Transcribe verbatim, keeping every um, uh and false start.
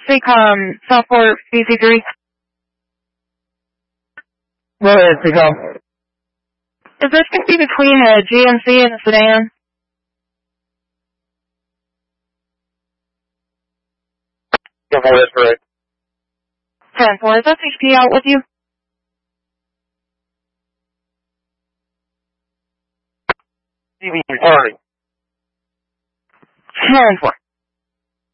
take um Southport B C three. Go ahead, Pico. Is this going to be between a G M C and a sedan? Yeah, that's correct. ten four, is S H P out with you? T V party. ten four.